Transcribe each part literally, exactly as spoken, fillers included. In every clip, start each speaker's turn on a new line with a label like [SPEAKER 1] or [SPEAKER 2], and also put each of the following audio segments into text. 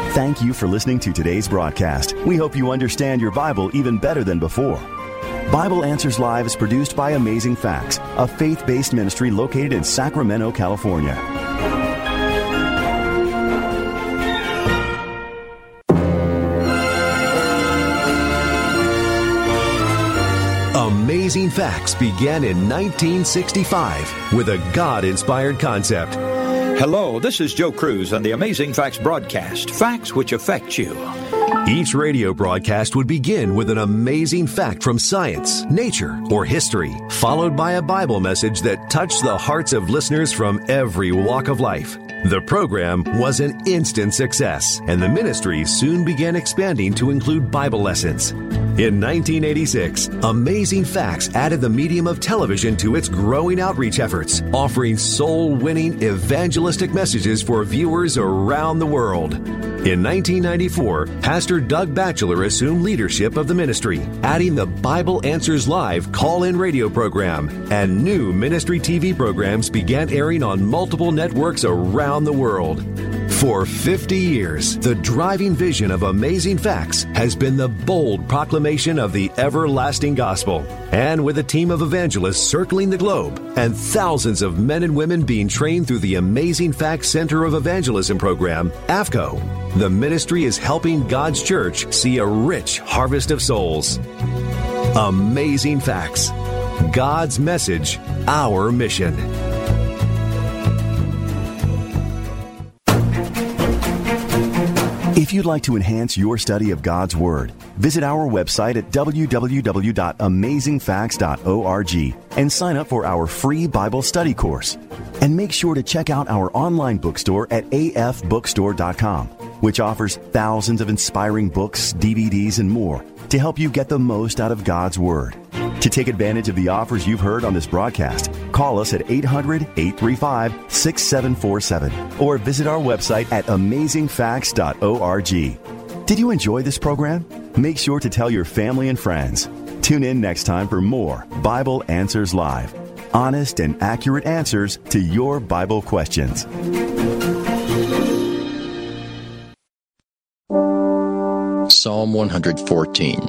[SPEAKER 1] Thank you for listening to today's broadcast. We hope you understand your Bible even better than before. Bible Answers Live is produced by Amazing Facts, a faith-based ministry located in Sacramento, California.
[SPEAKER 2] Amazing Facts began in nineteen sixty-five with a God-inspired concept.
[SPEAKER 3] Hello, this is Joe Cruz on the Amazing Facts broadcast, facts which affect you.
[SPEAKER 2] Each radio broadcast would begin with an amazing fact from science, nature, or history, followed by a Bible message that touched the hearts of listeners from every walk of life. The program was an instant success, and the ministry soon began expanding to include Bible lessons. In nineteen eighty-six, Amazing Facts added the medium of television to its growing outreach efforts, offering soul-winning evangelistic messages for viewers around the world. In nineteen ninety-four, Pastor Doug Batchelor assumed leadership of the ministry, adding the Bible Answers Live call-in radio program, and new ministry T V programs began airing on multiple networks around the world. For fifty years, the driving vision of Amazing Facts has been the bold proclamation of the everlasting gospel. And with a team of evangelists circling the globe and thousands of men and women being trained through the Amazing Facts Center of Evangelism program, A F C O, the ministry is helping God's church see a rich harvest of souls. Amazing Facts. God's message, our mission.
[SPEAKER 1] If you'd like to enhance your study of God's Word, visit our website at w w w dot amazing facts dot org and sign up for our free Bible study course. And make sure to check out our online bookstore at a f bookstore dot com, which offers thousands of inspiring books, D V Ds, and more to help you get the most out of God's Word. To take advantage of the offers you've heard on this broadcast, call us at eight hundred, eight three five, six seven four seven or visit our website at amazing facts dot org. Did you enjoy this program? Make sure to tell your family and friends. Tune in next time for more Bible Answers Live. Honest and accurate answers to your Bible questions.
[SPEAKER 4] Psalm one fourteen.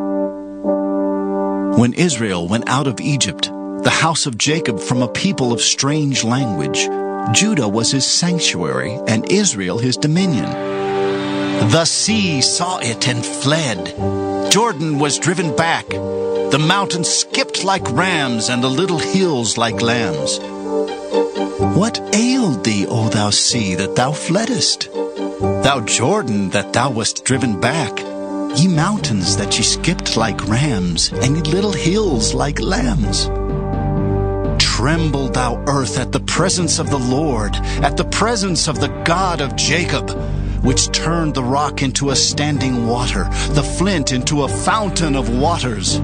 [SPEAKER 5] When Israel went out of Egypt, the house of Jacob from a people of strange language, Judah was his sanctuary, and Israel his dominion. The sea saw it and fled. Jordan was driven back. The mountains skipped like rams, and the little hills like lambs. What ailed thee, O thou sea, that thou fleddest? Thou Jordan, that thou wast driven back? Ye mountains, that ye skipped like rams, and ye little hills like lambs. Tremble, thou earth, at the presence of the Lord, at the presence of the God of Jacob, which turned the rock into a standing water, the flint into a fountain of waters.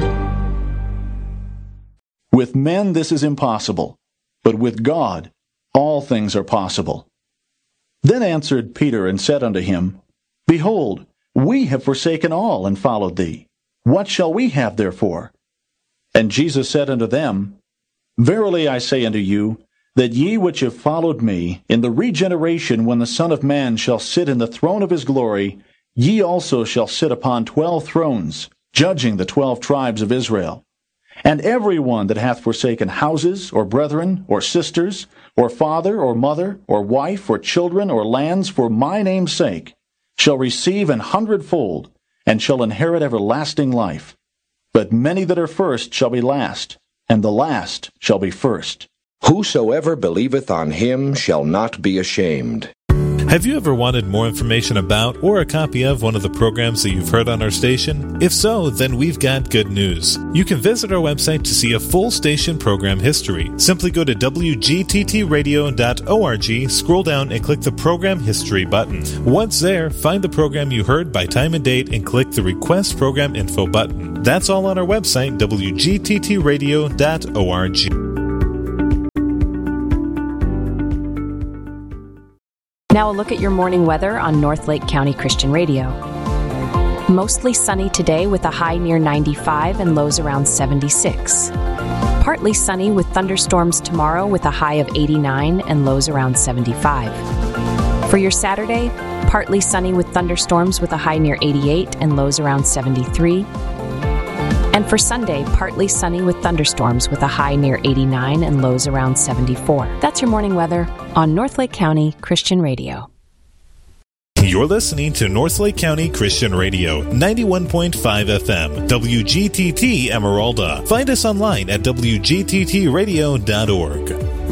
[SPEAKER 6] With men this is impossible, but with God all things are possible. Then answered Peter and said unto him, Behold, we have forsaken all and followed thee. What shall we have therefore? And Jesus said unto them, Verily I say unto you, that ye which have followed me, in the regeneration when the Son of Man shall sit in the throne of his glory, ye also shall sit upon twelve thrones, judging the twelve tribes of Israel. And every one that hath forsaken houses, or brethren, or sisters, or father, or mother, or wife, or children, or lands, for my name's sake, shall receive an hundredfold, and shall inherit everlasting life. But many that are first shall be last, and the last shall be first.
[SPEAKER 4] Whosoever believeth on him shall not be ashamed.
[SPEAKER 7] Have you ever wanted more information about or a copy of one of the programs that you've heard on our station? If so, then we've got good news. You can visit our website to see a full station program history. Simply go to w g t t radio dot org, scroll down and click the Program History button. Once there, find the program you heard by time and date and click the Request Program Info button. That's all on our website, w g t t radio dot org.
[SPEAKER 8] Now a look at your morning weather on North Lake County Christian Radio. Mostly sunny today with a high near ninety-five and lows around seventy-six. Partly sunny with thunderstorms tomorrow with a high of eighty-nine and lows around seventy-five. For your Saturday, partly sunny with thunderstorms with a high near eighty-eight and lows around seventy-three. And for Sunday, partly sunny with thunderstorms with a high near eighty-nine and lows around seventy-four. That's your morning weather on Northlake County Christian Radio.
[SPEAKER 7] You're listening to Northlake County Christian Radio, ninety-one point five F M, W G T T Emeralda. Find us online at W G T T radio dot org.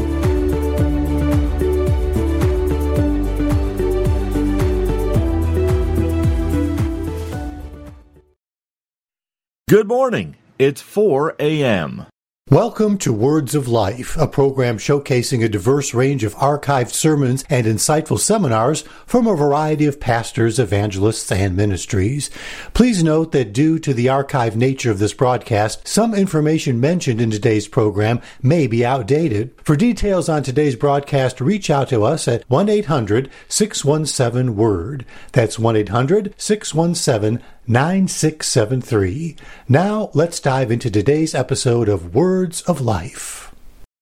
[SPEAKER 9] Good morning. It's four a.m.
[SPEAKER 10] Welcome to Words of Life, a program showcasing a diverse range of archived sermons and insightful seminars from a variety of pastors, evangelists, and ministries. Please note that due to the archived nature of this broadcast, some information mentioned in today's program may be outdated. For details on today's broadcast, reach out to us at one eight hundred six one seven word. That's one eight hundred six one seven nine six seven three. Now, let's dive into today's episode of Words of Life.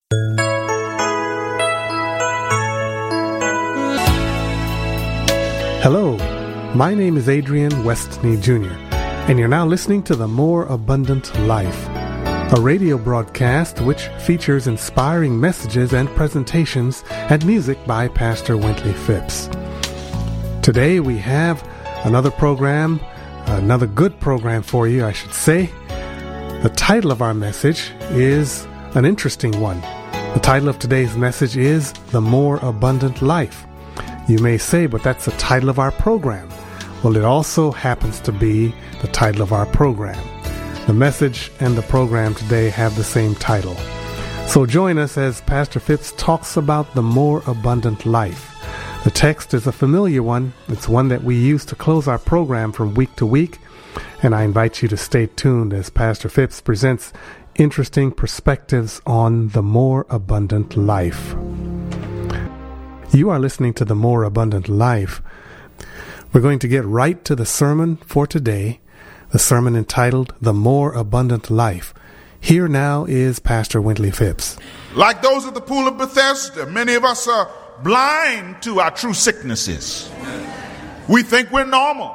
[SPEAKER 11] Hello, my name is Adrian Westney Junior, and you're now listening to The More Abundant Life, a radio broadcast which features inspiring messages and presentations and music by Pastor Wintley Phipps. Today we have another program Another good program for you, I should say. The title of our message is an interesting one. The title of today's message is The More Abundant Life. You may say, but that's the title of our program. Well, it also happens to be the title of our program. The message and the program today have the same title. So join us as Pastor Phipps talks about the more abundant life. The text is a familiar one. It's one that we use to close our program from week to week, and I invite you to stay tuned as Pastor Phipps presents interesting perspectives on the more abundant life. You are listening to The More Abundant Life. We're going to get right to the sermon for today, the sermon entitled The More Abundant Life. Here now is Pastor Wintley Phipps.
[SPEAKER 12] Like those at the pool of Bethesda, many of us are blind to our true sicknesses. We think we're normal.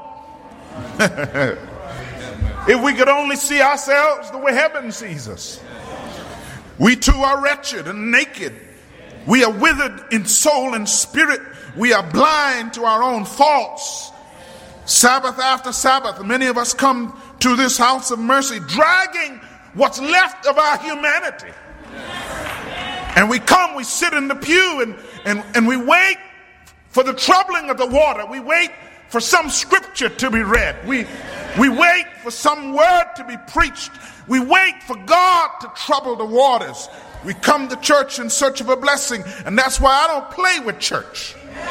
[SPEAKER 12] If we could only see ourselves the way heaven sees us. We too are wretched and naked. We are withered in soul and spirit. We are blind to our own faults. Sabbath after Sabbath, many of us come to this house of mercy dragging what's left of our humanity. And we come, we sit in the pew, and, and, and we wait for the troubling of the water. We wait for some scripture to be read. We, we wait for some word to be preached. We wait for God to trouble the waters. We come to church in search of a blessing, and that's why I don't play with church.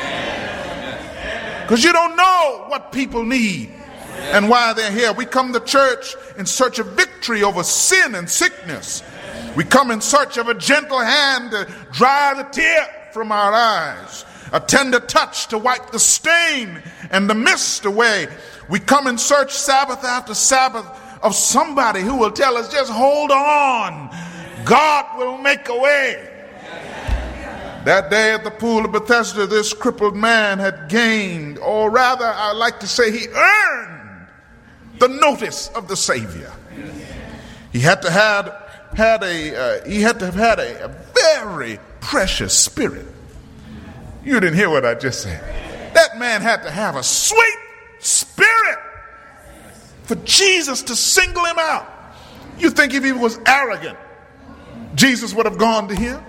[SPEAKER 12] Because you don't know what people need and why they're here. We come to church in search of victory over sin and sickness. We come in search of a gentle hand to dry the tear from our eyes, a tender touch to wipe the stain and the mist away. We come in search Sabbath after Sabbath of somebody who will tell us, just hold on, God will make a way. That day at the pool of Bethesda, this crippled man had gained, or rather, I like to say he earned the notice of the Savior. He had to have had a uh, he had to have had a, a very precious spirit. You didn't hear what I just said. That man had to have a sweet spirit for Jesus to single him out. You think if he was arrogant, Jesus would have gone to him?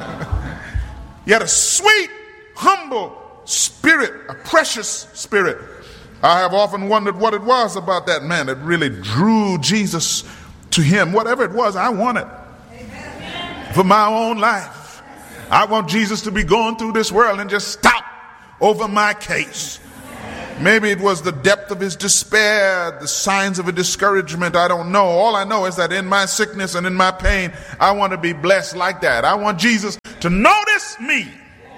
[SPEAKER 12] He had a sweet, humble spirit, a precious spirit. I have often wondered what it was about that man that really drew Jesus to him. Whatever it was, I want it for my own life. I want Jesus to be going through this world and just stop over my case. Maybe it was the depth of his despair, the signs of a discouragement. I don't know. All I know is that in my sickness and in my pain, I want to be blessed like that. I want Jesus to notice me.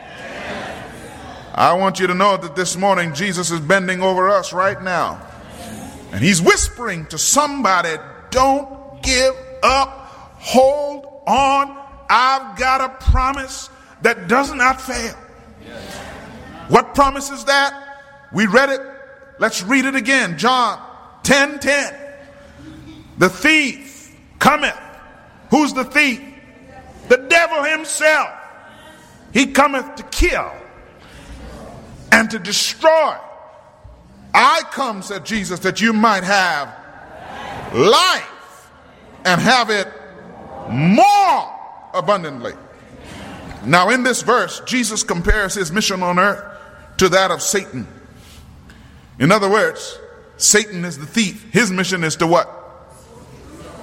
[SPEAKER 12] I want you to know that this morning Jesus is bending over us right now. And he's whispering to somebody, don't give up. Hold on. I've got a promise that does not fail. What promise is that? We read it. Let's read it again. John ten ten. The thief cometh. Who's the thief? The devil himself. He cometh to kill and to destroy. I come, said Jesus, that you might have life and have it more abundantly. Now, in this verse, Jesus compares his mission on earth to that of Satan. In other words, Satan is the thief. His mission is to what?